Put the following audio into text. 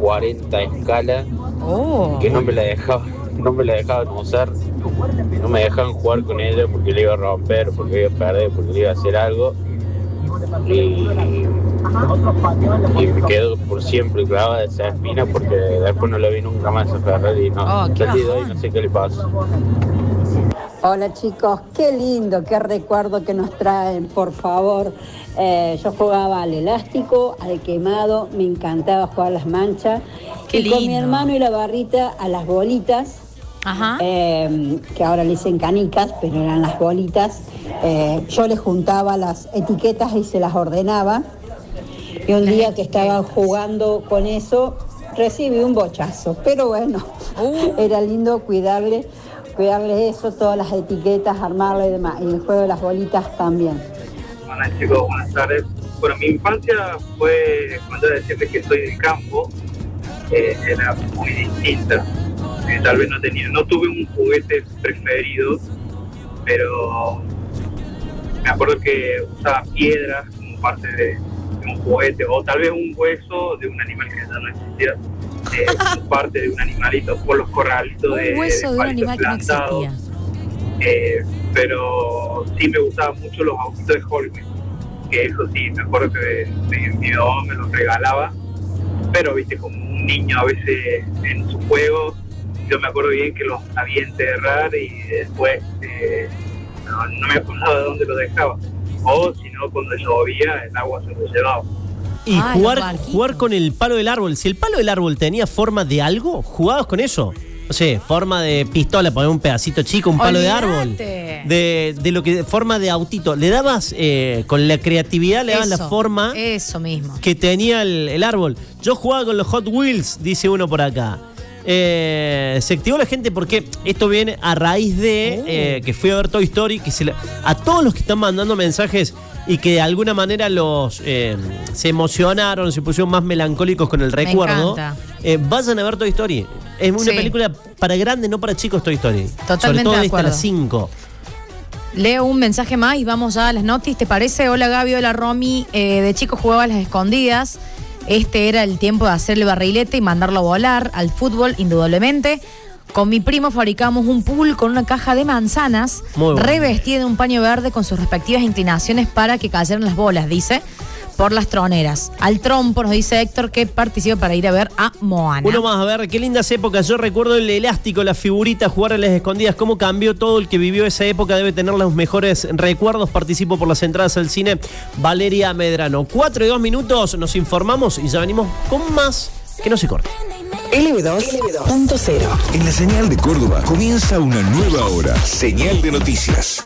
40 escala, que no me la dejaban usar, no me dejaban jugar con ella porque le iba a romper, porque iba a perder, porque le iba a hacer algo. Y me quedo por siempre clavada esa espina porque después no la vi nunca más a Ferrari y no, el día de hoy no sé qué le pasa. Hola chicos, qué lindo, qué recuerdo que nos traen, por favor. Yo jugaba al elástico, al quemado, me encantaba jugar las manchas. Qué y con mi lindo. hermano y la barrita a las bolitas, Ajá. que ahora le dicen canicas, pero eran las bolitas. Yo les juntaba las etiquetas y se las ordenaba. Y un día que estaba jugando con eso, recibí un bochazo. Pero bueno, era lindo cuidarle eso, todas las etiquetas, armarle y demás. Y el juego de las bolitas también. Hola chicos, buenas tardes. Bueno, mi infancia fue, cuando decirles que soy del campo, era muy distinta. Tal vez no tuve un juguete preferido, pero me acuerdo que usaba piedras como parte de un juguete, o tal vez un hueso de un animal que ya no existía. Como parte de un animalito, por los corralitos de hueso de un palitos animal que no plantados. Pero sí me gustaban mucho los autitos de Hot Wheels, que eso sí, me acuerdo que mi mamá me los regalaba, pero viste, como un niño a veces en sus juegos, yo me acuerdo bien que los sabía enterrar y después no me acordaba de dónde los dejaba, o si no, cuando llovía el agua se los llevaba. Y jugar con el palo del árbol. Si el palo del árbol tenía forma de algo, jugabas con eso. No sé, forma de pistola, poner un pedacito chico, un palo de árbol. De lo que forma de autito. Le dabas, con la creatividad, le dabas la forma eso mismo que tenía el árbol. Yo jugaba con los Hot Wheels, dice uno por acá. Se activó la gente porque esto viene a raíz de que fui a ver Toy Story, que a todos los que están mandando mensajes y que de alguna manera se emocionaron, se pusieron más melancólicos con el recuerdo, vayan a ver Toy Story. Es una película para grandes, no para chicos. Toy Story. Totalmente sobre todo de esta, acuerdo. las 5. Leo un mensaje más y vamos ya a las noticias, ¿te parece? Hola Gaby, hola Romy. De chico jugaba a las escondidas. Este era el tiempo de hacerle barrilete y mandarlo a volar. Al fútbol, indudablemente. Con mi primo fabricamos un pool con una caja de manzanas revestida de un paño verde con sus respectivas inclinaciones para que cayeran las bolas, dice, por las troneras. Al trompo, nos dice Héctor, que participa para ir a ver a Moana. Uno más, a ver, qué lindas épocas. Yo recuerdo el elástico, la figurita, jugar a las escondidas. Cómo cambió todo. El que vivió esa época debe tener los mejores recuerdos. Participo por las entradas al cine. Valeria Medrano. 4 y 2 minutos, nos informamos y ya venimos con más. Que no se corte. LB2.0. En la señal de Córdoba comienza una nueva hora. Señal de noticias.